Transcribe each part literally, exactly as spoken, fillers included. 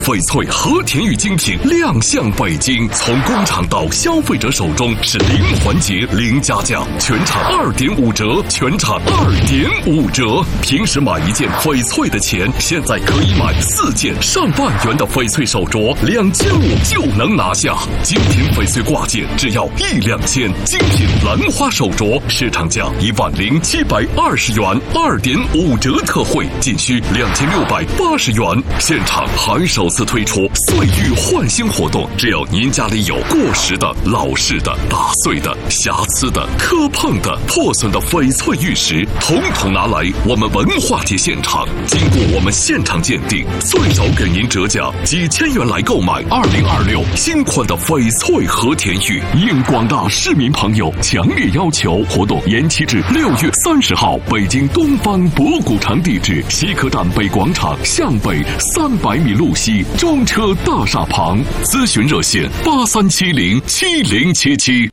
翡翠和田玉精品亮相北京，从工厂到消费者手中是零环节零加价，全场二点五折，全场二点五折。平时买一件翡翠的钱，现在可以买四件上万元的翡翠手镯，两千五就能拿下。精品翡翠挂件只要一两千，精品兰花手镯市场价一万零七百二十元，二点五折特惠，仅需两千六百八十元。现场还首次推出岁玉换新活动，只要您家里有过时的、老式的、打碎的、瑕疵的、磕碰的、破损的翡翠玉石，统统拿来我们文化节现场，经过我们现场鉴定，最早给您折价几千元来购买二零二六新款的翡翠和田玉。应广大市民朋友强烈要求，活动延期至六月三十号。北京东方博古城地址：西客站北广场向北三百米路西中车大厦旁。咨询热线：八三七零七零七七。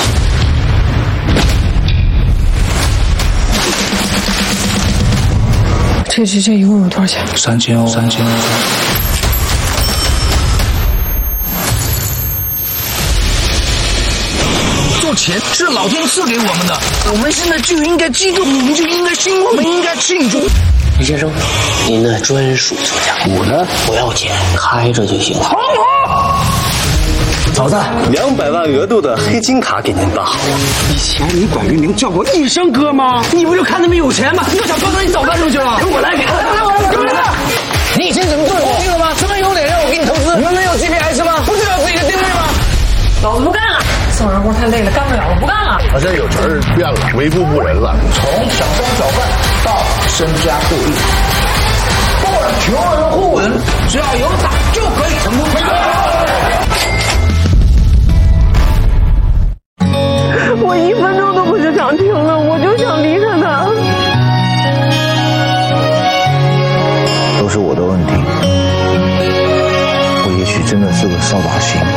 这这这一共有多少钱？ 三千欧，三千欧。 这钱是老天赐给我们的，我们现在就应该激动，我们就应该兴奋，我们应该庆祝。 李先生，您的专属座驾，我呢不要钱，开着就行了。 嫂子，两百万额度的黑金卡给您办好了。 以前你管玉明叫过一声哥吗？你不就看他们有钱吗？你就想抓他，你早干出去了。我来给他，我来， 你以前怎么对我？听了吗？这么有脸让我给你投资？你们没有 G P S 吗？不知道自己的定位吗？ 老子不干了，送人活太累了，干不了了，不干了。 好像有词儿变了，为富不仁了。 从小商小贩到身家过亿，或者求人互文，只要有胆就可以成功。 我一分钟都不是想听了，我就想离开他。 都是我的问题，我也许真的是个扫把星。